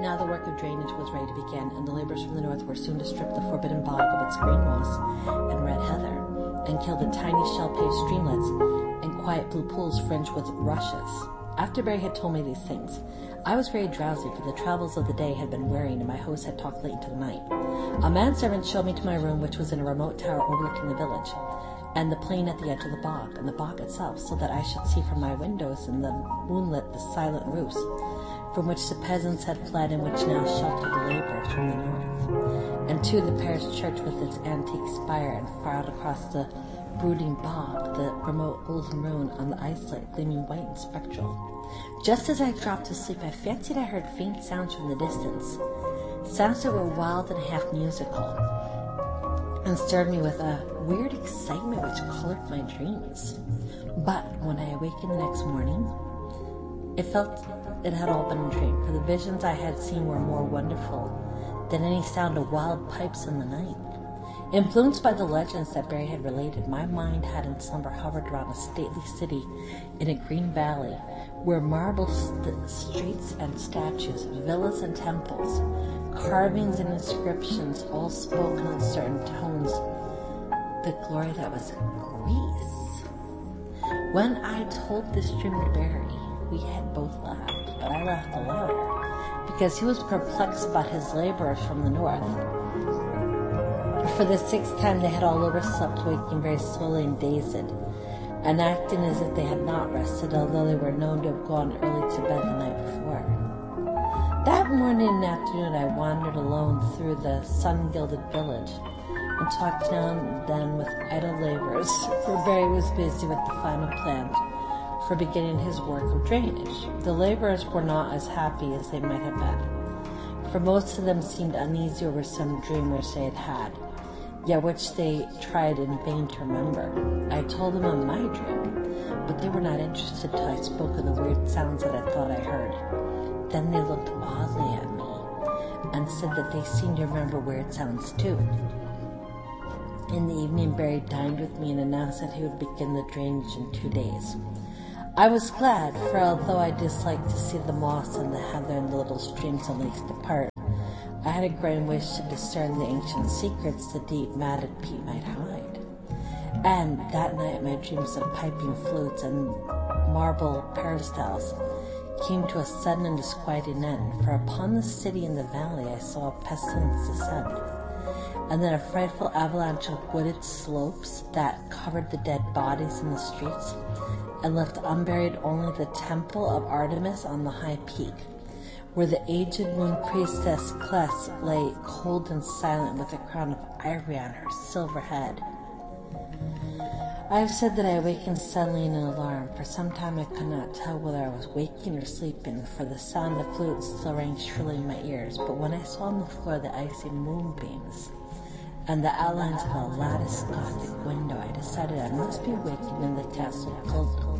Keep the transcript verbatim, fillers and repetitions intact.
now the work of drainage was ready to begin, and the laborers from the north were soon to strip the forbidden bog of its green moss and red heather, and kill the tiny shell-paved streamlets and quiet blue pools fringed with rushes. After Barry had told me these things, I was very drowsy, for the travels of the day had been wearing, and my host had talked late into the night. A manservant showed me to my room, which was in a remote tower overlooking the village, and the plain at the edge of the bog, and the bog itself, so that I should see from my windows in the moonlit the silent roofs, from which the peasants had fled and which now sheltered the laborers from the north, and to the parish church with its antique spire, and far out across the brooding bog, the remote olden ruin on the isolate, gleaming white and spectral. Just as I dropped to sleep, I fancied I heard faint sounds from the distance, sounds that were wild and half musical, and stirred me with a weird excitement which colored my dreams. But when I awakened the next morning, it felt it had all been a dream, for the visions I had seen were more wonderful than any sound of wild pipes in the night. Influenced by the legends that Barry had related, my mind had in slumber hovered around a stately city in a green valley, where marble st- streets and statues, villas and temples, carvings and inscriptions all spoke in uncertain tones the glory that was Greece. When I told this dream to Barry, we had both laughed, but I laughed the louder, because he was perplexed about his laborers from the north. For the sixth time they had all overslept, waking very slowly and dazed, and acting as if they had not rested, although they were known to have gone early to bed the night before. That morning and afternoon I wandered alone through the sun-gilded village, and talked now and then with idle laborers, for Barry was busy with the final plan for beginning his work of drainage. The laborers were not as happy as they might have been, for most of them seemed uneasy over some dream which they had had, yet which they tried in vain to remember. I told them of my dream, but they were not interested till I spoke of the weird sounds that I thought I heard. Then they looked oddly at me, and said that they seemed to remember weird sounds too. In the evening, Barry dined with me and announced that he would begin the drainage in two days. I was glad, for although I disliked to see the moss and the heather and the little streams at least apart, I had a grand wish to discern the ancient secrets the deep matted peat might hide. And that night my dreams of piping flutes and marble peristyles came to a sudden and disquieting end, for upon the city in the valley I saw a pestilence descend, and then a frightful avalanche of wooded slopes that covered the dead bodies in the streets, and left unburied only the temple of Artemis on the high peak, where the aged moon priestess Cles lay cold and silent with a crown of ivory on her silver head. I have said that I awakened suddenly in an alarm. For some time I could not tell whether I was waking or sleeping, for the sound of flutes still rang shrilly in my ears. But when I saw on the floor the icy moonbeams and the outlines of a latticed Gothic window, I decided I must be waking in the castle called